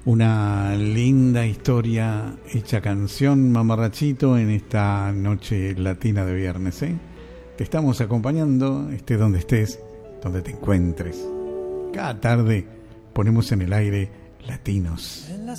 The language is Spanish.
Una linda historia hecha canción, mamarrachito, en esta noche latina de viernes, ¿eh? Te estamos acompañando, estés donde estés, donde te encuentres. Cada tarde ponemos en el aire latinos.